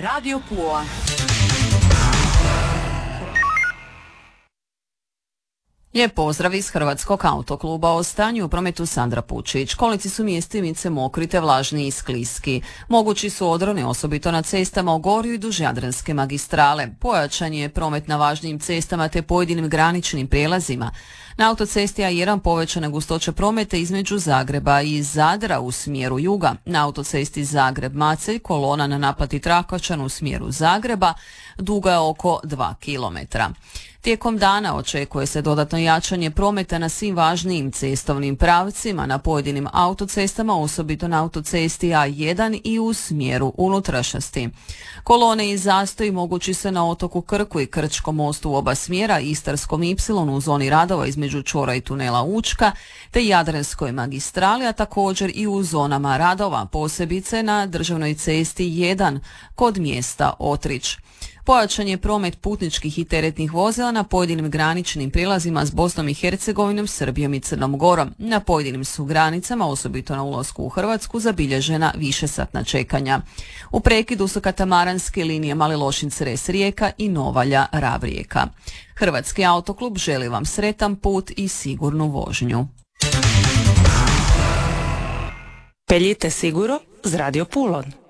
Radio Pula. Lijep pozdrav iz Hrvatskog autokluba. O stanju u prometu Sandra Pučić. Kolnici su mjestimice mokri te vlažni i skliski. Mogući su odroni, osobito na cestama u Gorju i duž Jadranske magistrale. Pojačan je promet na važnijim cestama te pojedinim graničnim prijelazima. Na autocesti A1 povećana gustoća prometa između Zagreba i Zadra u smjeru juga. Na autocesti Zagreb-Macelj kolona na naplati Trakačan u smjeru Zagreba duga je oko 2 km. Tijekom dana očekuje se dodatno jačanje prometa na svim važnijim cestovnim pravcima, na pojedinim autocestama, osobito na autocesti A1 i u smjeru unutrašnjosti. Kolone i zastoji mogući se na otoku Krku i Krčkom mostu u oba smjera, Istarskom Y u zoni radova između čvora i tunela Učka, te Jadranskoj magistrali, a također i u zonama radova, posebice na državnoj cesti 1 kod mjesta Otrić. Pojačan je promet putničkih i teretnih vozila na pojedinim graničnim prilazima s Bosnom i Hercegovinom, Srbijom i Crnom Gorom. Na pojedinim su granicama, osobito na ulasku u Hrvatsku, zabilježena višesatna čekanja. U prekidu su katamaranske linije Mali Lošinj-Cres Rijeka i Novalja-Rab Rijeka. Hrvatski autoklub želi vam sretan put i sigurnu vožnju. Peljite siguro z Radio Pulon.